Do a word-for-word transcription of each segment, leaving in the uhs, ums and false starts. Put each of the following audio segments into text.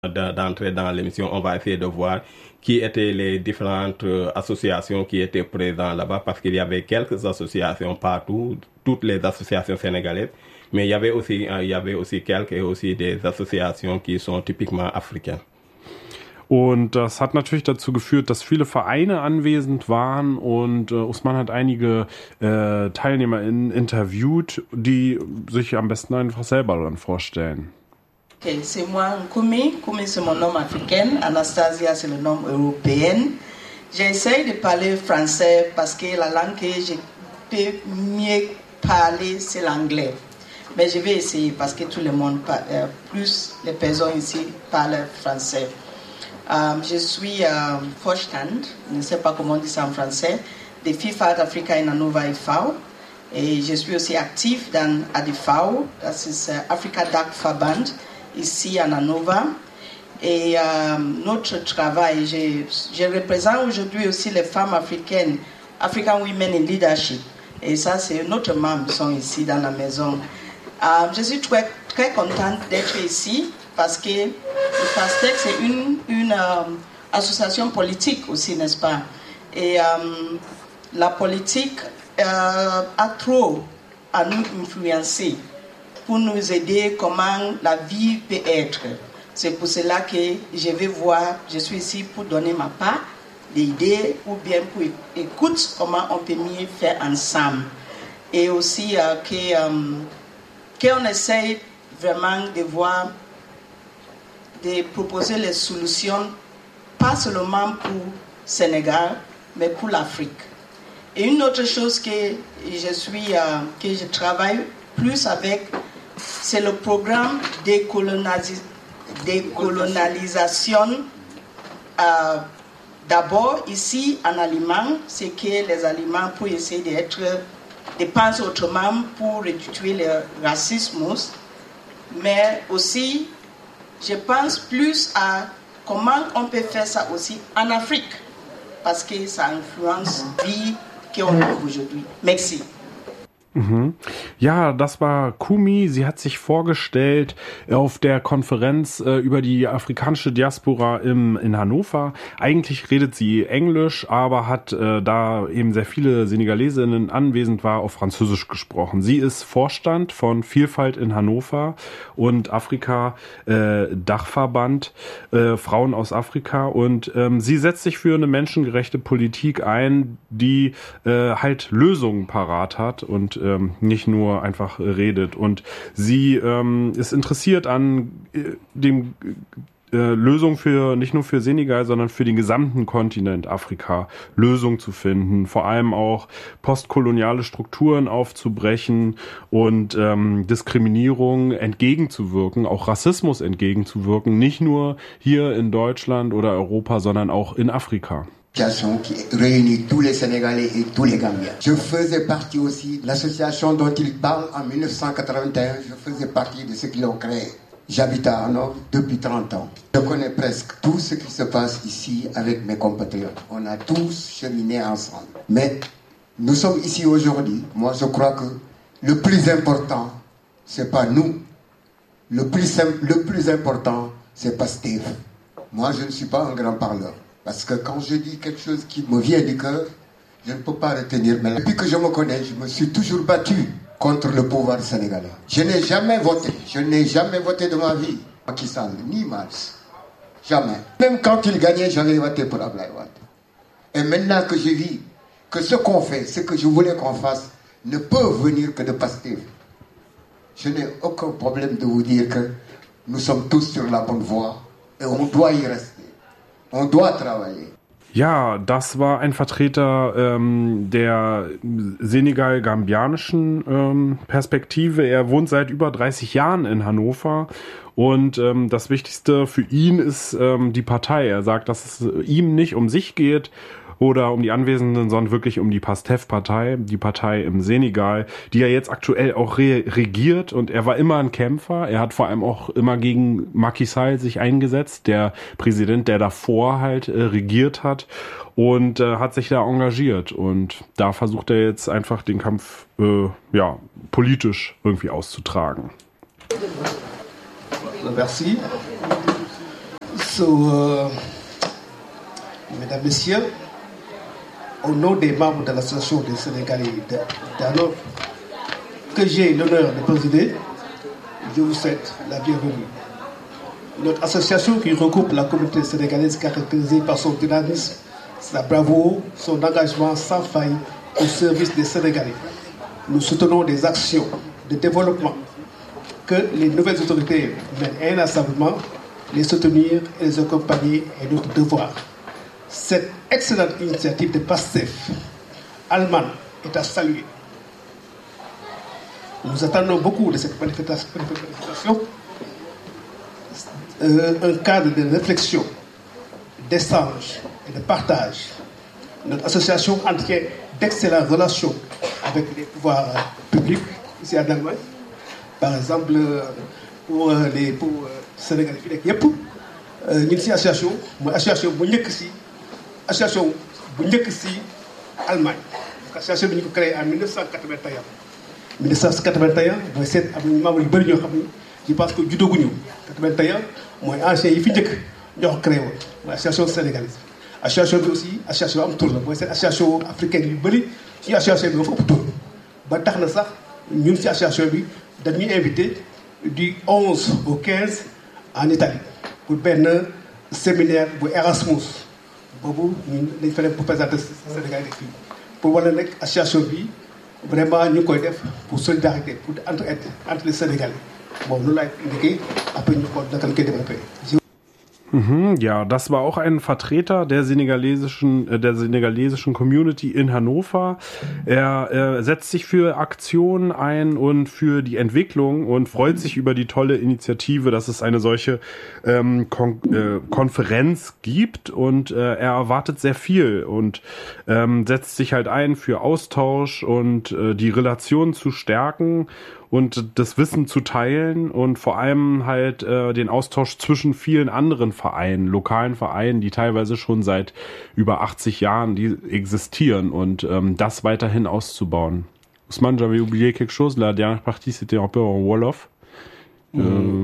d'entrer dans l'émission, on va essayer de voir qui étaient les différentes associations qui étaient présentes là-bas, parce qu'il y avait quelques associations partout, toutes les associations sénégalaises, mais il y avait aussi, il y avait aussi quelques et aussi des associations qui sont typiquement africaines. Und das hat natürlich dazu geführt, dass viele Vereine anwesend waren und äh, Ousmane hat einige äh, TeilnehmerInnen interviewt, die sich am besten einfach selber dann vorstellen. Okay, c'est moi Nkoumi. Nkoumi, c'est mon nom africain. Anastasia, c'est le nom européen. J'essaie de parler français parce que la langue que je peux mieux parler, c'est l'anglais. Mais je vais essayer parce que tout le monde, parle, euh, plus les personnes ici parlent français. Um, je suis euh, Vorstand, je ne sais pas comment on dit ça en français, de FIFA Africa in Hannover e V. Et je suis aussi actif dans A D V, das ist euh, Africa Dachverband, ici en Hannover. Et euh, notre travail, je, je représente aujourd'hui aussi les femmes africaines, African Women in Leadership. Et ça, c'est notre membre qui sont ici dans la maison. Euh, je suis très, très contente d'être ici parce que le FASTEC, c'est une, une euh, association politique aussi, n'est-ce pas? Et euh, la politique euh, a trop à nous influencer pour nous aider comment la vie peut être. C'est pour cela que je vais voir, je suis ici pour donner ma part d'idées ou bien pour écouter comment on peut mieux faire ensemble. Et aussi euh, que, euh, qu'on essaye vraiment de voir, de proposer les solutions, pas seulement pour le Sénégal, mais pour l'Afrique. Et une autre chose que je, suis, euh, que je travaille plus avec, c'est le programme décolonalisation. décolonialisation. Euh, d'abord, ici, en aliment, c'est que les aliments, pour essayer d'être, de penser autrement, pour réduire le racisme, mais aussi, je pense plus à comment on peut faire ça aussi en Afrique, parce que ça influence la vie qu'on a aujourd'hui. Merci. Mhm. Ja, das war Kumi. Sie hat sich vorgestellt auf der Konferenz äh, über die afrikanische Diaspora im, in Hannover. Eigentlich redet sie Englisch, aber hat, äh, da eben sehr viele Senegalesinnen anwesend war, auf Französisch gesprochen. Sie ist Vorstand von Vielfalt in Hannover und Afrika äh, Dachverband, äh, Frauen aus Afrika. Und ähm, sie setzt sich für eine menschengerechte Politik ein, die äh, halt Lösungen parat hat und Ähm, nicht nur einfach redet. Und sie ähm, ist interessiert an äh, dem äh, Lösung für, nicht nur für Senegal, sondern für den gesamten Kontinent Afrika Lösungen zu finden, vor allem auch postkoloniale Strukturen aufzubrechen und ähm, Diskriminierung entgegenzuwirken, auch Rassismus entgegenzuwirken, nicht nur hier in Deutschland oder Europa, sondern auch in Afrika. Qui réunit tous les Sénégalais et tous les Gambiens. Je faisais partie aussi de l'association dont il parle en dix-neuf cent quatre-vingt-un. Je faisais partie de ceux qui l'ont créé. J'habite à Hanovre depuis trente ans. Je connais presque tout ce qui se passe ici avec mes compatriotes. On a tous cheminé ensemble. Mais nous sommes ici aujourd'hui. Moi, je crois que le plus important, c'est pas nous. Le plus simple, le plus important, c'est pas Steve. Moi, je ne suis pas un grand parleur. Parce que quand je dis quelque chose qui me vient du cœur, je ne peux pas retenir. Mais depuis que je me connais, je me suis toujours battu contre le pouvoir sénégalais. Je n'ai jamais voté. Je n'ai jamais voté de ma vie. Macky Sall, ni Mars. Jamais. Même quand il gagnait, j'avais voté pour Abdoulaye Wade. Et maintenant que je vis que ce qu'on fait, ce que je voulais qu'on fasse, ne peut venir que de Pastef. Je n'ai aucun problème de vous dire que nous sommes tous sur la bonne voie et on doit y rester. On doit travailler. Ja, das war ein Vertreter ähm, der senegal-gambianischen ähm, Perspektive. Er wohnt seit über dreißig Jahren in Hannover und ähm, das Wichtigste für ihn ist ähm, die Partei. Er sagt, dass es ihm nicht um sich geht oder um die Anwesenden, sondern wirklich um die PASTEF-Partei, die Partei im Senegal, die ja jetzt aktuell auch re- regiert. Und er war immer ein Kämpfer. Er hat vor allem auch immer gegen Macky Sall sich eingesetzt, der Präsident, der davor halt äh, regiert hat und äh, hat sich da engagiert. Und da versucht er jetzt einfach den Kampf äh, ja politisch irgendwie auszutragen. Merci. So, uh, mesdames, messieurs, au nom des membres de l'association des Sénégalais d'Hanovre, que j'ai l'honneur de présider, je vous souhaite la bienvenue. Notre association qui regroupe la communauté sénégalaise caractérisée par son dynamisme, sa bravoure, son engagement sans faille au service des Sénégalais. Nous soutenons des actions de développement que les nouvelles autorités mènent inlassablement. Les soutenir et les accompagner est notre devoir. Cette excellente initiative de PASTEF allemande est à saluer. Nous attendons beaucoup de cette manifestation, euh, un cadre de réflexion, d'échange et de partage. Notre association entretient d'excellentes relations avec les pouvoirs publics ici en Allemagne. Par exemple, pour les pour Sénégalais fi nekk yëpp ñun ci association mooy association bu njëkk ci association bu njëkk ci Allemagne. Association bi ñu ko créé en mille neuf cent quatre-vingt-un. mille neuf cent quatre-vingt-un mooy seet am nañu membres yu bëri ñoo xam ne je pense que juddooguñu. quatre-vingt-un mooy ancien yi fi njëkk ñoo ko créé woon mooy association sénégalaise. Association bi aussi association am tur la mooy seen association africaine yu bëri ci association bi nga fa ëpp tur ba tax na sax ñun ci association bi dañuy invité du onze au quinze en Italie pour benn séminaire bu Erasmus boobu ñun dañ fa dem pour présenter Sénégal yi fii pour wane nag association bi vraiment ñu ngi koy def pour solidarité pour entre entre les Sénégalais bon loolu laay indiqué après ñu xool naka la koy développé. Mhm, ja, das war auch ein Vertreter der senegalesischen, äh, der senegalesischen Community in Hannover. Er äh, setzt sich für Aktionen ein und für die Entwicklung und freut sich über die tolle Initiative, dass es eine solche ähm, Kon äh, Konferenz gibt, und äh, er erwartet sehr viel und ähm, setzt sich halt ein für Austausch und äh, die Relation zu stärken und das Wissen zu teilen und vor allem halt äh, den Austausch zwischen vielen anderen Vereinen, lokalen Vereinen, die teilweise schon seit über achtzig Jahren die existieren, und ähm, das weiterhin auszubauen. Ousmane, j'avais oublié quelque chose, la dernière partie c'était un peu en Wolof. Mm. Euh...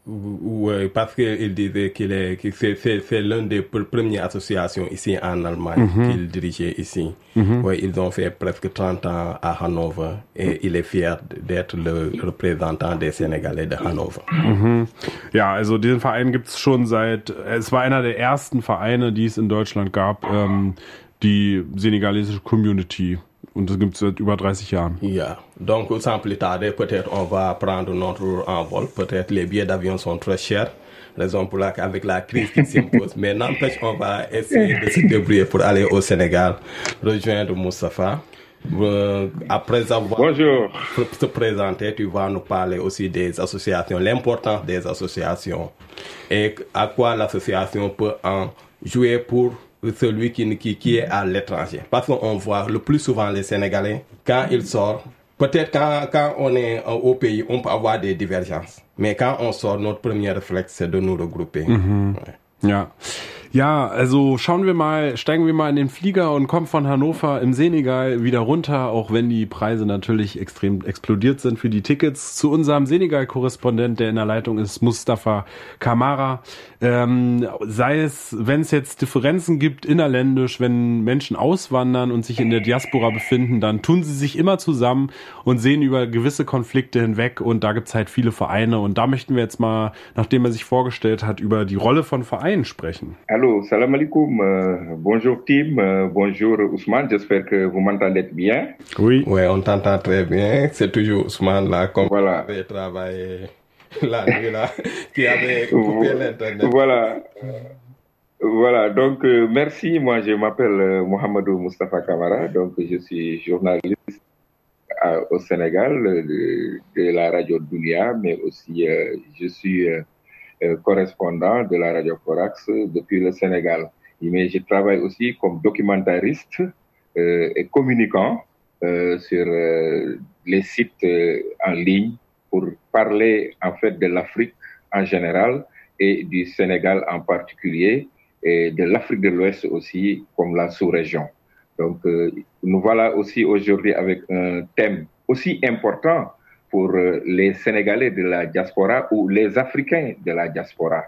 Oui, parce qu'il disait qu'il est, que c'est, c'est, c'est l'une des premières associations ici en Allemagne mm-hmm. qu'il dirigeait ici. Mm-hmm. Oui, ils ont fait presque trente ans à Hannover et il est fier d'être le représentant des Sénégalais de Hannover. Mm-hmm. Ja, also diesen Verein gibt's schon seit, es war einer der ersten Vereine, die es in Deutschland gab, ähm, die senegalesische Community. Und das gibt es seit über dreißig Jahren. Ja, donc sans plus tarder, peut-être on va prendre notre envol. Peut-être les billets d'avion sont très chers, raison pour laquelle avec la crise qui s'impose. Mais n'empêche, on va essayer de se débrouiller pour aller au Sénégal, rejoindre Moustapha. Euh, après avoir Bonjour. se présenté, tu vas nous parler aussi des associations, l'importance des associations et à quoi l'association peut en jouer pour celui qui, qui, qui est à l'étranger. Parce qu'on voit le plus souvent les Sénégalais, quand ils sortent, peut-être quand, quand on est au pays, on peut avoir des divergences. Mais quand on sort, notre premier réflexe, c'est de nous regrouper. Mhm. Ouais. Ja. Ja, also schauen wir mal, steigen wir mal in den Flieger und kommen von Hannover im Senegal wieder runter, auch wenn die Preise natürlich extrem explodiert sind für die Tickets, zu unserem Senegal-Korrespondent, der in der Leitung ist, Mustafa Kamara. Ähm, sei es, wenn es jetzt Differenzen gibt innerländisch, wenn Menschen auswandern und sich in der Diaspora befinden, dann tun sie sich immer zusammen und sehen über gewisse Konflikte hinweg, und da gibt's halt viele Vereine, und da möchten wir jetzt mal, nachdem er sich vorgestellt hat, über die Rolle von Vereinen sprechen. Allô, salam alaikum, euh, bonjour team, euh, bonjour Ousmane, j'espère que vous m'entendez bien. Oui. Oui, on t'entend très bien, c'est toujours Ousmane là, comme voilà. avait travaillé la nuit là, qui avait coupé l'internet. Voilà. Voilà, donc euh, merci, moi je m'appelle euh, Mohamedou Moustapha Kamara, donc je suis journaliste à, au Sénégal de, de la radio Dunia, mais aussi euh, je suis euh, euh, correspondant de la radio Corax depuis le Sénégal. Mais je travaille aussi comme documentariste euh, et communicant euh, sur euh, les sites euh, en ligne pour parler en fait de l'Afrique en général et du Sénégal en particulier, et de l'Afrique de l'Ouest aussi comme la sous-région. Donc euh, nous voilà aussi aujourd'hui avec un thème aussi important pour euh, les Sénégalais de la diaspora ou les Africains de la diaspora.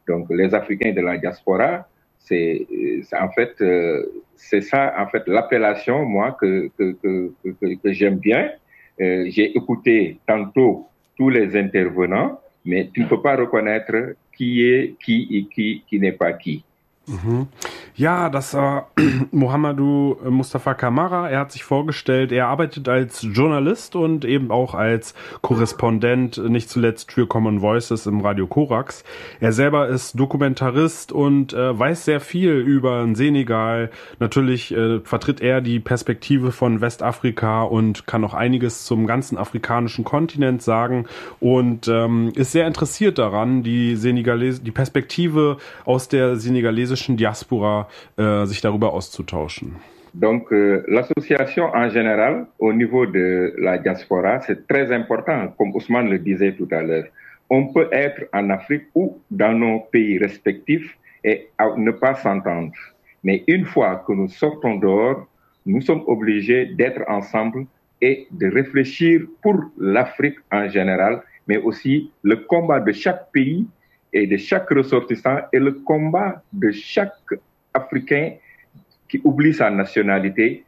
Donc les Africains de la diaspora, c'est, c'est en fait, euh, c'est ça en fait l'appellation moi que que que que, que j'aime bien. Euh, j'ai écouté tantôt tous les intervenants, mais tu ne peux pas reconnaître qui est qui et qui qui n'est pas qui. Mhm. Ja, das war Mohamedou Mustafa Kamara. Er hat sich vorgestellt, er arbeitet als Journalist und eben auch als Korrespondent, nicht zuletzt für Common Voices im Radio Korax. Er selber ist Dokumentarist und äh, weiß sehr viel über den Senegal. Natürlich äh, vertritt er die Perspektive von Westafrika und kann auch einiges zum ganzen afrikanischen Kontinent sagen und ähm, ist sehr interessiert daran, die Senegales- die Perspektive aus der senegalesischen Diaspora äh, sich darüber auszutauschen. Donc euh, l'association en général au niveau de la diaspora, c'est très important, comme Ousmane le disait tout à l'heure. On peut être en Afrique ou dans nos pays respectifs et ne pas s'entendre. Mais une fois que nous sortons dehors, nous sommes obligés d'être ensemble et de réfléchir pour l'Afrique en général, mais aussi le combat de chaque pays et de chaque ressortissant et le combat de chaque Africain qui oublie sa nationalité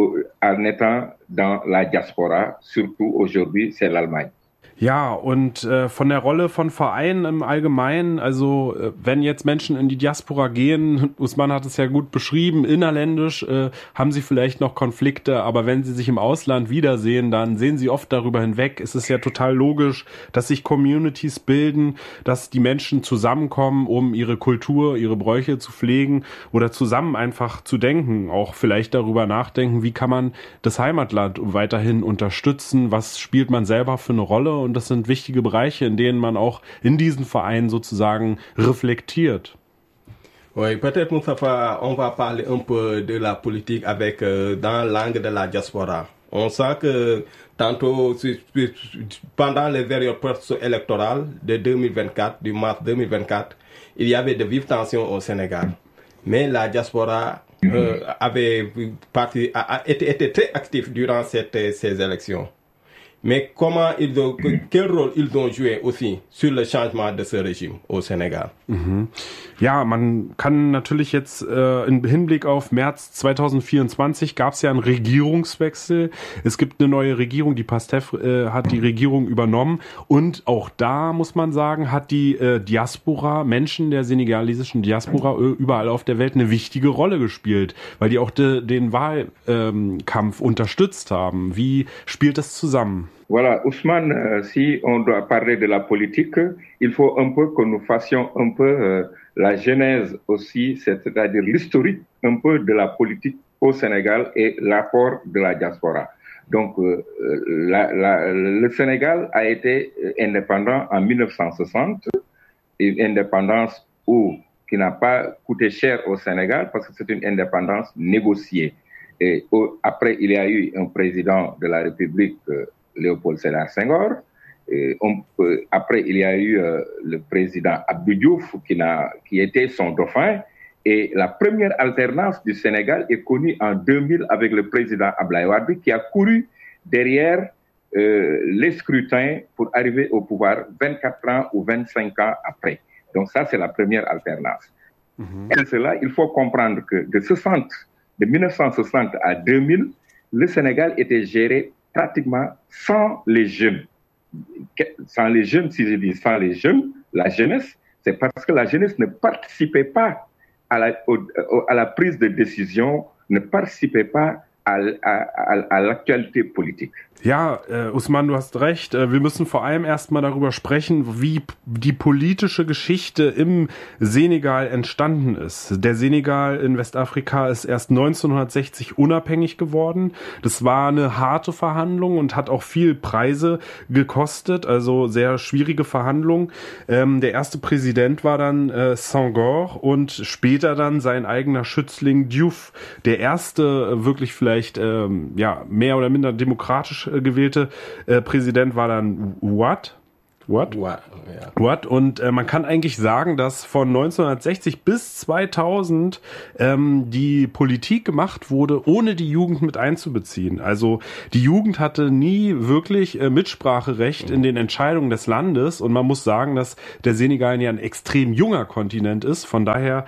en étant dans la diaspora, surtout aujourd'hui, c'est l'Allemagne. Ja, und äh, von der Rolle von Vereinen im Allgemeinen, also äh, wenn jetzt Menschen in die Diaspora gehen, Usman hat es ja gut beschrieben, innerländisch äh, haben sie vielleicht noch Konflikte, aber wenn sie sich im Ausland wiedersehen, dann sehen sie oft darüber hinweg. Es ist ja total logisch, dass sich Communities bilden, dass die Menschen zusammenkommen, um ihre Kultur, ihre Bräuche zu pflegen oder zusammen einfach zu denken, auch vielleicht darüber nachdenken, wie kann man das Heimatland weiterhin unterstützen, was spielt man selber für eine Rolle. Und das sind wichtige Bereiche, in denen man auch in diesen Vereinen sozusagen reflektiert. Oui, peut-être, Moustapha, on va parler un peu de la politique avec euh, dans l'angle de la diaspora. On sent que tantôt, pendant les périodes post-électorales de deux mille vingt-quatre, du mars deux mille vingt-quatre, il y avait de vives tensions au Sénégal. Mais la diaspora euh, avait parti, a, a, été, était très active durant cette, ces élections. Mais comment ils ont, quel rôle ils ont joué aussi sur le changement de ce régime au Sénégal? Mhm. Ja, man kann natürlich jetzt äh, im Hinblick auf März zwanzig vierundzwanzig gab es ja einen Regierungswechsel. Es gibt eine neue Regierung, die PASTEF äh, hat die Regierung übernommen und auch da muss man sagen, hat die äh, Diaspora, Menschen der senegalesischen Diaspora äh, überall auf der Welt eine wichtige Rolle gespielt, weil die auch de, den Wahlkampf ähm, unterstützt haben. Wie spielt das zusammen? Voilà, Ousmane, euh, si on doit parler de la politique, il faut un peu que nous fassions un peu euh, la genèse aussi, c'est-à-dire l'historique un peu de la politique au Sénégal et l'apport de la diaspora. Donc, euh, la, la, le Sénégal a été indépendant en mille neuf cent soixante, une indépendance où, qui n'a pas coûté cher au Sénégal parce que c'est une indépendance négociée. Et au, après, il y a eu un président de la République, euh, Léopold Sédar Senghor. Et on peut, après, il y a eu euh, le président Abdou Diouf qui, n'a, qui était son dauphin. Et la première alternance du Sénégal est connue en deux mille avec le président Abdoulaye Wade qui a couru derrière euh, les scrutins pour arriver au pouvoir vingt-quatre ans ou vingt-cinq ans après. Donc ça, c'est la première alternance. Mm-hmm. Et cela, il faut comprendre que de, soixante, de mille neuf cent soixante à deux mille, le Sénégal était géré pratiquement sans les jeunes. Sans les jeunes, si je dis sans les jeunes, la jeunesse, c'est parce que la jeunesse ne participait pas à la, au, à la prise de décision, ne participait pas à, à, à, à l'actualité politique. Ja, äh, Usman, du hast recht. Wir müssen vor allem erstmal darüber sprechen, wie die politische Geschichte im Senegal entstanden ist. Der Senegal in Westafrika ist erst neunzehnhundertsechzig unabhängig geworden. Das war eine harte Verhandlung und hat auch viel Preise gekostet, also sehr schwierige Verhandlungen. Ähm, der erste Präsident war dann äh, Senghor und später dann sein eigener Schützling Diouf. Der erste äh, wirklich vielleicht ähm, ja mehr oder minder demokratisch gewählte äh, Präsident war dann Wade. What? What, ja. What? Und äh, man kann eigentlich sagen, dass von neunzehnhundertsechzig bis zweitausend ähm, die Politik gemacht wurde, ohne die Jugend mit einzubeziehen. Also die Jugend hatte nie wirklich äh, Mitspracherecht mhm. in den Entscheidungen des Landes. Und man muss sagen, dass der Senegal ja ein extrem junger Kontinent ist. Von daher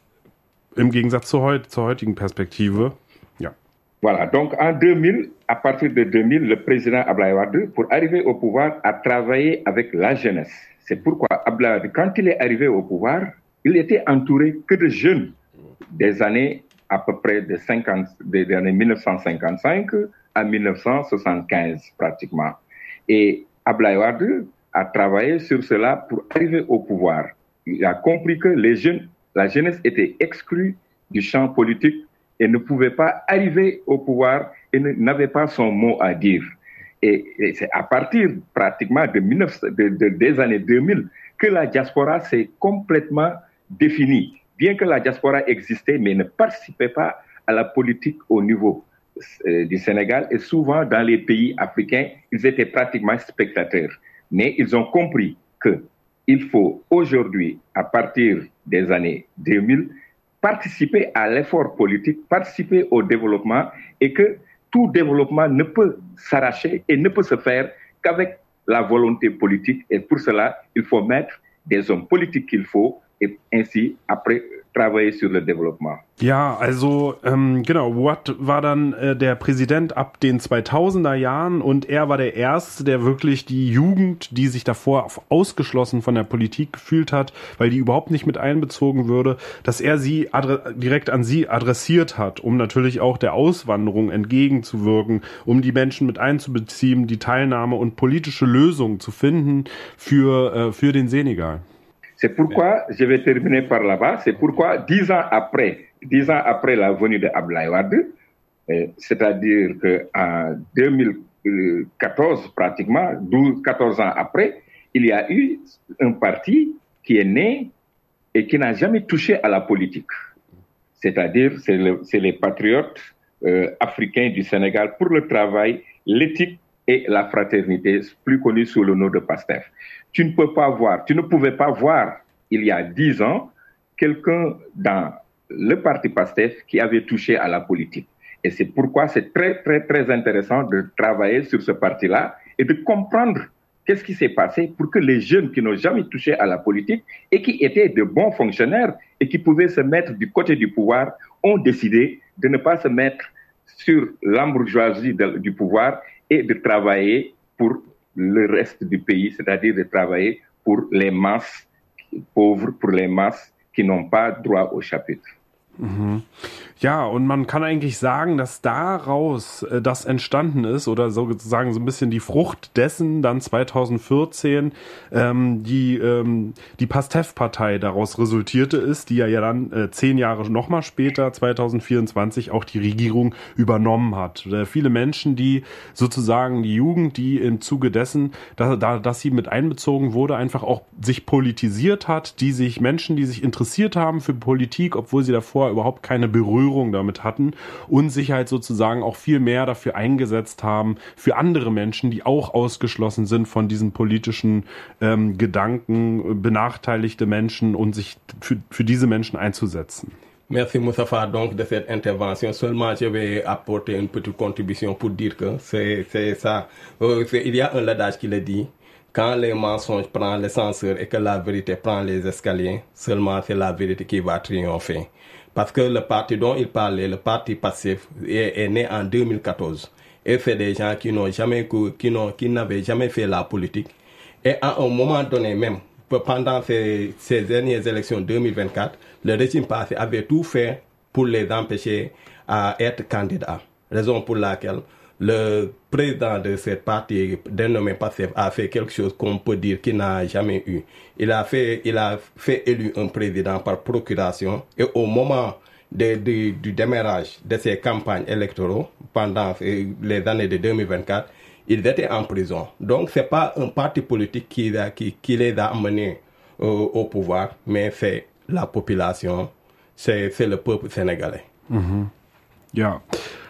im Gegensatz zur, heut, zur heutigen Perspektive, ja. Voilà, donc en deux mille, à partir de deux mille, le président Abdoulaye Wade, pour arriver au pouvoir, a travaillé avec la jeunesse. C'est pourquoi Abdoulaye Wade, quand il est arrivé au pouvoir, il était entouré que de jeunes des années à peu près de cinquante, des années mille neuf cent cinquante-cinq à mille neuf cent soixante-quinze pratiquement. Et Abdoulaye Wade a travaillé sur cela pour arriver au pouvoir. Il a compris que les jeunes, la jeunesse était exclue du champ politique et ne pouvait pas arriver au pouvoir et n'avait pas son mot à dire. Et, et c'est à partir pratiquement de, mille neuf cents, de, de, des années deux mille que la diaspora s'est complètement définie. Bien que la diaspora existait, mais ne participait pas à la politique au niveau euh, du Sénégal. Et souvent, dans les pays africains, ils étaient pratiquement spectateurs. Mais ils ont compris qu'il faut aujourd'hui, à partir des années deux mille, participer à l'effort politique, participer au développement et que tout développement ne peut s'arracher et ne peut se faire qu'avec la volonté politique. Et pour cela, il faut mettre des hommes politiques qu'il faut et ainsi après travailler sur le développement. Ja, also ähm, genau, Wade war dann äh, der Präsident ab den zweitausender Jahren und er war der Erste, der wirklich die Jugend, die sich davor ausgeschlossen von der Politik gefühlt hat, weil die überhaupt nicht mit einbezogen würde, dass er sie adre- direkt an sie adressiert hat, um natürlich auch der Auswanderung entgegenzuwirken, um die Menschen mit einzubeziehen, die Teilnahme und politische Lösungen zu finden für, äh, für den Senegal. C'est pourquoi, je vais terminer par là-bas, c'est pourquoi dix ans après, dix ans après la venue de Abdoulaye Wade, euh, c'est-à-dire qu'en deux mille quatorze pratiquement, douze, quatorze ans après, il y a eu un parti qui est né et qui n'a jamais touché à la politique. C'est-à-dire, c'est, le, c'est les patriotes euh, africains du Sénégal pour le travail, l'éthique et la fraternité, plus connue sous le nom de PASTEF. Tu ne peux pas voir, tu ne pouvais pas voir il y a dix ans quelqu'un dans le parti PASTEF qui avait touché à la politique. Et c'est pourquoi c'est très, très, très intéressant de travailler sur ce parti-là et de comprendre qu'est-ce qui s'est passé pour que les jeunes qui n'ont jamais touché à la politique et qui étaient de bons fonctionnaires et qui pouvaient se mettre du côté du pouvoir ont décidé de ne pas se mettre sur l'embourgeoisie de, du pouvoir et de travailler pour le reste du pays, c'est-à-dire de travailler pour les masses pauvres, pour les masses qui n'ont pas droit au chapitre. Mhm. Ja, und man kann eigentlich sagen, dass daraus äh, das entstanden ist oder sozusagen so ein bisschen die Frucht dessen dann zweitausendvierzehn ähm, die ähm, die PASTEF-Partei daraus resultierte ist, die ja, ja dann äh, zehn Jahre nochmal später, zweitausendvierundzwanzig, auch die Regierung übernommen hat. Äh, viele Menschen, die sozusagen die Jugend, die im Zuge dessen, da, da, dass sie mit einbezogen wurde, einfach auch sich politisiert hat, die sich Menschen, die sich interessiert haben für Politik, obwohl sie davor überhaupt keine Berührung damit hatten und sich halt sozusagen auch viel mehr dafür eingesetzt haben, für andere Menschen, die auch ausgeschlossen sind von diesen politischen ähm, Gedanken, benachteiligte Menschen und sich für, für diese Menschen einzusetzen. Merci Moustapha donc de cette intervention. Seulement je vais apporter une petite contribution pour dire que c'est, c'est ça. Euh, c'est, il y a un adage qui le dit. Quand les mensonges prennent l'ascenseur et que la vérité prend les escaliers, seulement c'est la vérité qui va triompher. Parce que le parti dont il parlait, le parti PASTEF, est, est né en deux mille quatorze. Et c'est des gens qui n'ont jamais, qui n'ont, qui n'avaient jamais fait la politique. Et à un moment donné même, pendant ces, ces dernières élections deux mille vingt-quatre, le régime passé avait tout fait pour les empêcher à être candidats. Raison pour laquelle le président de cette partie dénommé PASTEF a fait quelque chose qu'on peut dire qu'il n'a jamais eu. Il a fait, il a fait élu un président par procuration et au moment de, de, du démarrage de ces campagnes électorales, pendant les années de deux mille vingt-quatre, ils étaient en prison. Donc c'est pas un parti politique qui, qui, qui les a amenés euh, au pouvoir, mais c'est la population, c'est, c'est le peuple sénégalais. Mhm. Ja.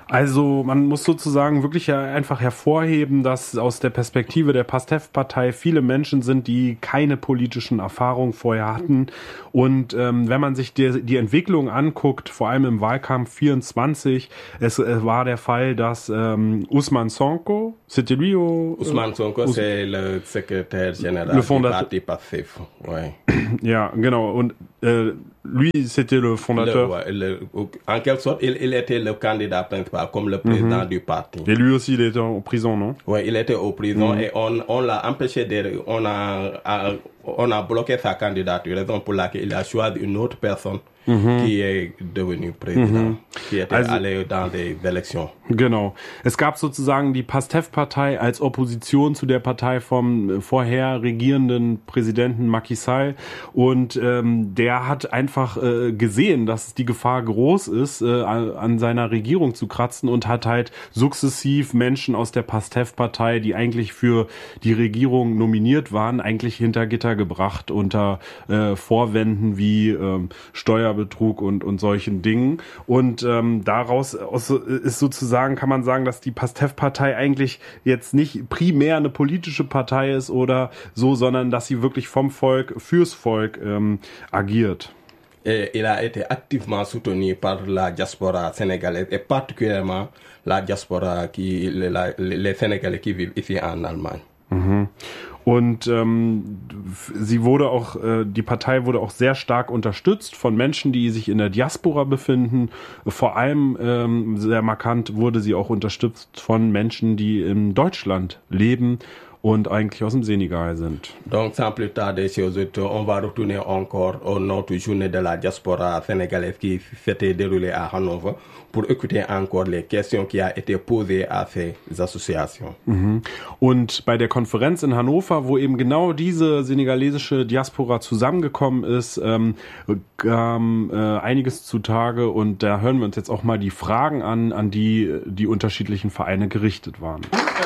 Also man muss sozusagen wirklich einfach hervorheben, dass aus der Perspektive der PASTEF-Partei viele Menschen sind, die keine politischen Erfahrungen vorher hatten. Und ähm, wenn man sich die, die Entwicklung anguckt, vor allem im Wahlkampf vierundzwanzig, es äh, war der Fall, dass ähm, Ousmane Sonko, c'était lui au... Ousmane Sonko, Ous- c'est le secrétaire général le fondateur. du parti PASTEF. Ouais. Ja, genau. Und äh, lui, c'était le fondateur. Le, le, en quelque sorte, il, il était le candidat principal, comme le président mm-hmm. du parti. Et lui aussi, il était en prison, non? Oui, il était en prison mm-hmm. et on, on l'a empêché de... On a, a, on a bloqué sa candidature, raison pour laquelle il a choisi une autre personne mm-hmm. qui est devenue Präsident, mm-hmm. qui était also, allé dans des élections. Genau. Es gab sozusagen die PASTEF-Partei als Opposition zu der Partei vom vorher regierenden Präsidenten Macky Sall und ähm, der hat einfach äh, gesehen, dass die Gefahr groß ist, äh, an seiner Regierung zu kratzen und hat halt sukzessiv Menschen aus der PASTEF-Partei, die eigentlich für die Regierung nominiert waren, eigentlich hinter Gitter gebracht unter äh, Vorwänden wie ähm, Steuerbetrug und und solchen Dingen. Und ähm, daraus aus, ist sozusagen, kann man sagen, dass die PASTEF-Partei eigentlich jetzt nicht primär eine politische Partei ist oder so, sondern dass sie wirklich vom Volk fürs Volk ähm, agiert. Et il a été activement soutenu par la diaspora sénégalaise et particulièrement la diaspora qui la, les Sénégalais qui vivent ici en Allemagne. Mhm. Und ähm, sie wurde auch, äh, die Partei wurde auch sehr stark unterstützt von Menschen, die sich in der Diaspora befinden. Vor allem ähm, sehr markant wurde sie auch unterstützt von Menschen, die in Deutschland leben und eigentlich aus dem Senegal sind. Donc sans plus tarder, chers auditeurs, on va retourner encore au notre journée de la diaspora sénégalaise qui s'était déroulée à Hannover pour écouter encore les questions qui ont été posées à ces associations. Mhm. Und bei der Konferenz in Hannover, wo eben genau diese senegalesische Diaspora zusammengekommen ist, ähm, kam äh, einiges zutage und da hören wir uns jetzt auch mal die Fragen an, an die die unterschiedlichen Vereine gerichtet waren.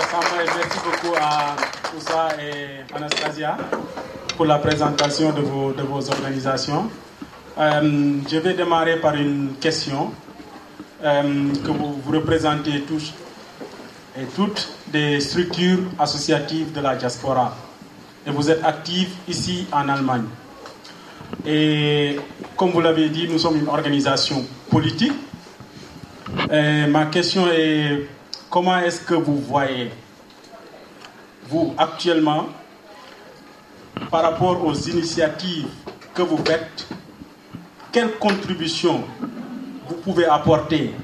Merci beaucoup à Oussa et Anastasia pour la présentation de vos, de vos organisations. Euh, je vais démarrer par une question euh, que vous, vous représentez tous et toutes des structures associatives de la diaspora et vous êtes actifs ici en Allemagne. Et comme vous l'avez dit, nous sommes une organisation politique. Et ma question est, comment est-ce que vous voyez vous, actuellement, par rapport aux initiatives que vous faites, quelle contribution vous pouvez apporter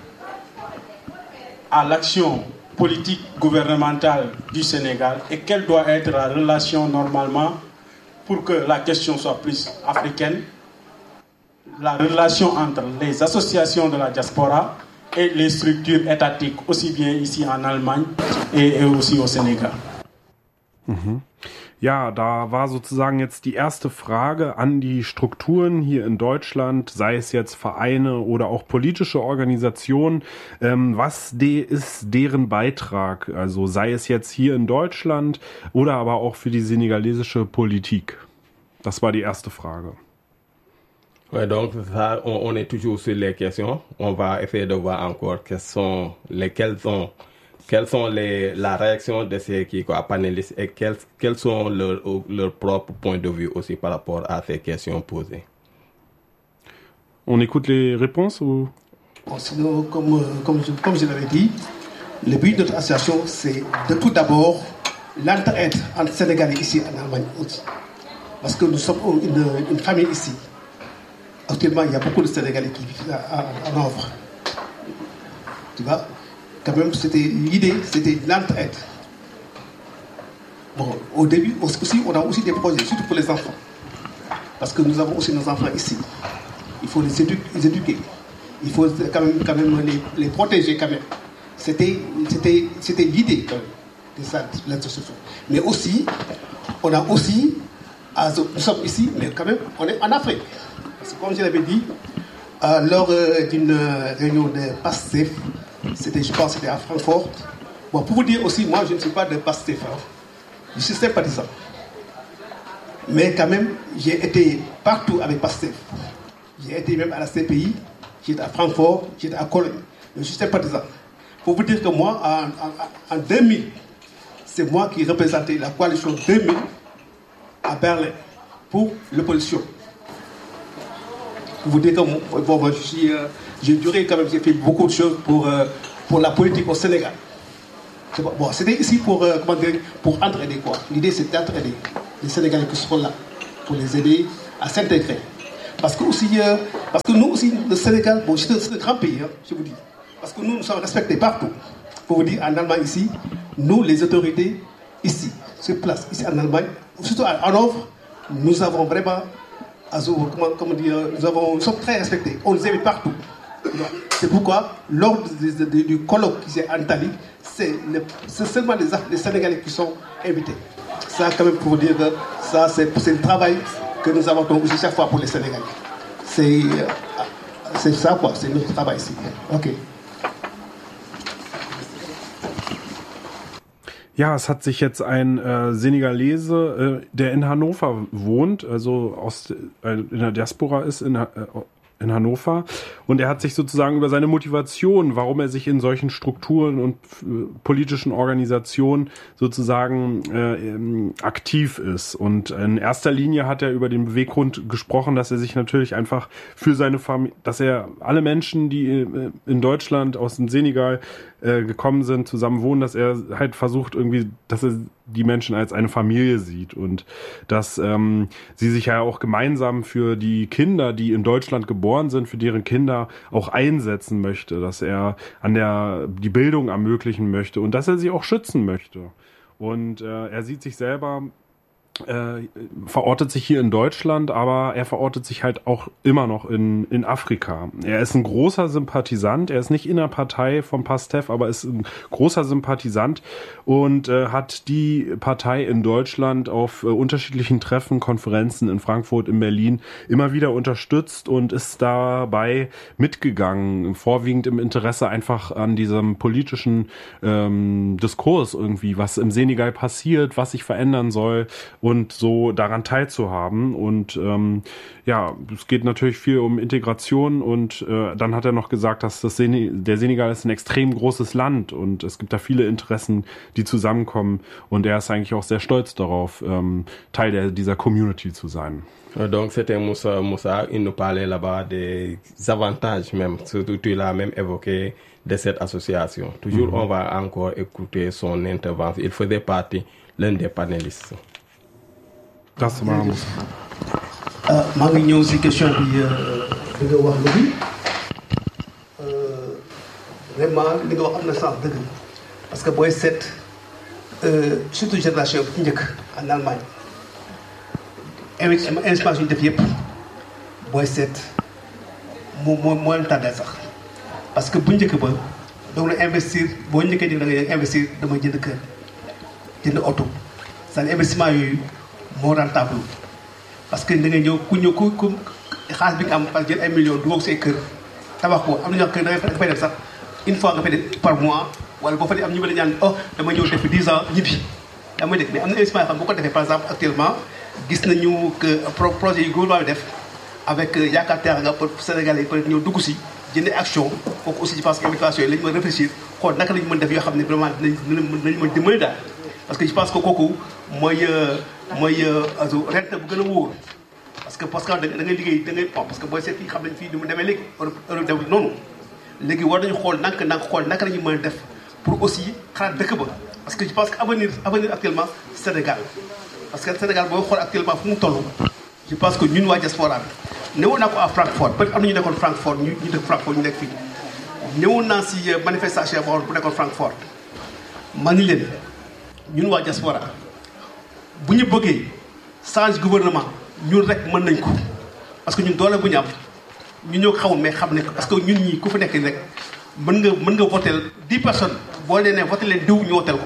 à l'action politique gouvernementale du Sénégal et quelle doit être la relation normalement pour que la question soit plus africaine, la relation entre les associations de la diaspora et les structures étatiques, aussi bien ici en Allemagne et, et aussi au Sénégal. Mhm. Ja, da war sozusagen jetzt die erste Frage an die Strukturen hier in Deutschland, sei es jetzt Vereine oder auch politische Organisationen. Ähm, was de- ist deren Beitrag? Also sei es jetzt hier in Deutschland oder aber auch für die senegalesische Politik? Das war die erste Frage. Ouais, donc ça, on, on est toujours sur les questions. On va essayer de voir encore quelles sont lesquelles sont Quelles sont les, la réaction de ces qui, quoi, panélistes et quels, quels sont leurs leur propres points de vue aussi par rapport à ces questions posées. On écoute les réponses ou? Bon, sinon, comme, comme, je, comme je l'avais dit, le but de notre association, c'est de tout d'abord l'entraide entre Sénégalais ici en Allemagne aussi. Parce que nous sommes une, une famille ici. Actuellement, il y a beaucoup de Sénégalais qui vivent à, à, à Hanovre. Tu vois? Quand même, c'était l'idée, c'était l'entraide. Bon, au début, aussi, on a aussi des projets, surtout pour les enfants. Parce que nous avons aussi nos enfants ici. Il faut les, édu- les éduquer. Il faut quand même, quand même les, les protéger quand même. C'était, c'était, c'était l'idée quand même de ça, de l'association. Mais aussi, on a aussi, nous sommes ici, mais quand même, on est en Afrique. Parce que comme je l'avais dit, euh, lors euh, d'une réunion de PASTEF, c'était, je pense, c'était à Francfort. Bon, pour vous dire aussi, moi, je ne suis pas de PASTEF. Hein. Je suis sympathisant. Mais quand même, j'ai été partout avec PASTEF. J'ai été même à la C P I, j'étais à Francfort, j'étais à Cologne. Je suis sympathisant. pour vous dire que moi, en, en, en deux mille, c'est moi qui représentais la coalition deux mille à Berlin pour l'opposition. Pour vous dire que bon, moi, je suis, euh, j'ai duré quand même, j'ai fait beaucoup de choses pour, euh, pour la politique au Sénégal. Bon, c'était ici pour, euh, comment dire, pour entraider quoi. L'idée c'est d'entraider les Sénégalais qui seront là, pour les aider à s'intégrer. Parce que, aussi, euh, parce que nous aussi, le Sénégal, bon, c'est un, un grand pays, hein, je vous dis. Parce que nous, nous sommes respectés partout. Pour vous dire, en Allemagne ici, nous, les autorités, ici, sur place, ici en Allemagne, surtout à Hanovre, nous avons vraiment, comment, comment dire, nous, avons, nous sommes très respectés. On nous aime partout. C'est pourquoi, lors du, du, du colloque qui s'est en Italie, c'est, le, c'est seulement les, les Sénégalais qui sont invités. Ça, quand même, pour vous dire que ça, c'est, c'est le travail que nous avons aussi chaque fois pour les Sénégalais. C'est, c'est ça, quoi. C'est notre travail ici. OK. Ja, es hat sich jetzt ein äh, Senegalese, äh, der in Hannover wohnt, also aus äh, in der Diaspora ist, in, äh, in Hannover. Und er hat sich sozusagen über seine Motivation, warum er sich in solchen Strukturen und äh, politischen Organisationen sozusagen äh, ähm, aktiv ist. Und in erster Linie hat er über den Beweggrund gesprochen, dass er sich natürlich einfach für seine Familie, dass er alle Menschen, die äh, in Deutschland aus dem Senegal äh, gekommen sind, zusammen wohnen, dass er halt versucht irgendwie, dass er die Menschen als eine Familie sieht und dass ähm, sie sich ja auch gemeinsam für die Kinder, die in Deutschland geboren sind, für deren Kinder auch einsetzen möchte, dass er an der die Bildung ermöglichen möchte und dass er sie auch schützen möchte. Und äh, er sieht sich selber äh, verortet sich hier in Deutschland, aber er verortet sich halt auch immer noch in, in Afrika. Er ist ein großer Sympathisant, er ist nicht in der Partei vom PASTEF, aber ist ein großer Sympathisant und äh, hat die Partei in Deutschland auf äh, unterschiedlichen Treffen, Konferenzen in Frankfurt, in Berlin immer wieder unterstützt und ist dabei mitgegangen, vorwiegend im Interesse einfach an diesem politischen ähm, Diskurs irgendwie, was im Senegal passiert, was sich verändern soll und so daran teilzuhaben. Und ähm, ja, es geht natürlich viel um Integration und äh, dann hat er noch gesagt, dass das Sen- der Senegal ist ein extrem großes Land und es gibt da viele Interessen, die zusammenkommen und er ist eigentlich auch sehr stolz darauf, ähm, Teil der, dieser Community zu sein. Donc c'était Moussa, Moussa, il nous parlait là-bas des avantages même, surtout tu l'as même évoqué de cette association. Toujours mm-hmm. on va encore écouter son intervention. Il faisait partie l'un des panélistes. Das war Moussa. maa ngi ñëw si question bi li nga wax léegi vraiment li nga wax am na sens dëgg parce que booy seet surtout génération bi ci njëkk en Allemagne investissement yu ñu def yëpp booy seet moo moo moo leen tàddeel sax parce que bu njëkk ba donc la investir boo njëkkee di da ngay investir dama jënd kër jënd oto c'est investissement yooyu moo rentable parce que da ngay ñëw ku ñëw ku ku xaalis bi nga am par jël ay millions dugal say kër tabax ko am na ñoo kër da ngay fay def sax une fois nga fay def par mois wala boo fa di am ñu bëri ñaan oh dama ñëw def dix ans ñibbi daa may dégg mais am na investissement yoo xam boo ko defee par exemple actuellement gis nañu que projet yu gouvernement bi def avec Yaakaar Teranga pour Sénégalais yi peut être ñëw dugg si jënd action kooku aussi je pense que invitation yi la ñu mën réfléchir xool naka la ñu mën def yoo xam ne vraiment dinañ dinañ mën dimbali daal parce que je pense que kooku mooy mooy rente bu gën a wóor parce que parce que da ngay liggéey da ngay parce que booy seet fii xam nañ fii du mu demee léegi Europe dem noonu léegi war nañu xool nank nank xool naka la ñu mën a def pour aussi xalaat dëkk ba parce que je pense que avenir avenir actuellement Sénégal parce que Sénégal booy xool actuellement fu mu toll je pense que ñun waa diaspora bi newoon naa ko à Francfort peut-être am na ñu nekkoon Francfort ñu ñu dëkk Francfort ñu nekk fii newoon naa si manifestation boo xam bu nekkoon Francfort ma ni leen ñun waa diaspora bu ñu bëggee change gouvernement ñun rek mën nañ ko parce que ñun doole bu ñu am ñu ñoo xamul mais xam nañ ko parce que ñun ñii ku fa nekk rek mën nga mën nga voter dix personnes boo leen ne voter leen diw ñu voter ko